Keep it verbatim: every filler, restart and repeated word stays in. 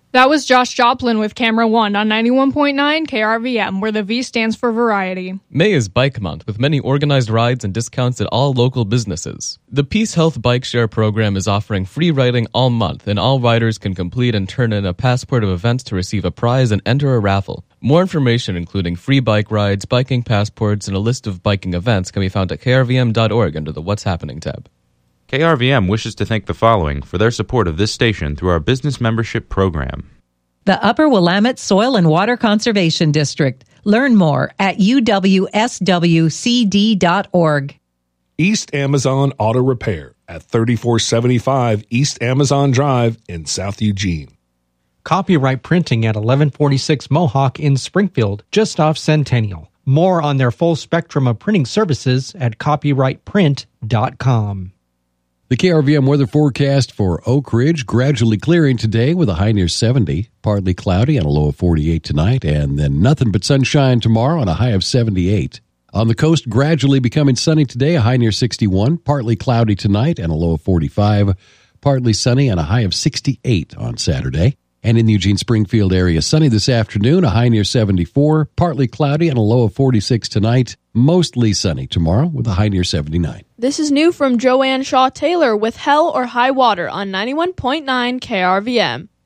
That was Josh Joplin with Camera One on ninety-one point nine K R V M, where the V stands for variety. May is Bike Month, with many organized rides and discounts at all local businesses. The Peace Health Bike Share program is offering free riding all month, and all riders can complete and turn in a passport of events to receive a prize and enter a raffle. More information, including free bike rides, biking passports, and a list of biking events, can be found at k r v m dot org under the What's Happening tab. K R V M wishes to thank the following for their support of this station through our business membership program. The Upper Willamette Soil and Water Conservation District. Learn more at u w s w c d dot org. East Amazon Auto Repair at thirty-four seventy-five East Amazon Drive in South Eugene. Copyright Printing at eleven forty-six Mohawk in Springfield, just off Centennial. More on their full spectrum of printing services at copyright print dot com. The K R V M weather forecast for Oak Ridge, gradually clearing today with a high near seventy, partly cloudy and a low of forty-eight tonight, and then nothing but sunshine tomorrow and a high of seventy-eight. On the coast, gradually becoming sunny today, a high near sixty-one, partly cloudy tonight and a low of forty-five, partly sunny and a high of sixty-eight on Saturday. And in the Eugene-Springfield area, sunny this afternoon, a high near seventy-four, partly cloudy and a low of forty-six tonight, mostly sunny tomorrow with a high near seventy-nine. This is new from Joanne Shaw Taylor with Hell or High Water on ninety-one point nine K R V M.